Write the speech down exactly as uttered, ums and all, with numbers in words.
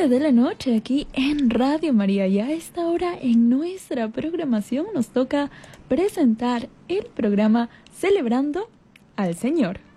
nueve de la noche aquí en Radio María. Y a esta hora en nuestra programación nos toca presentar el programa Celebrando al Señor.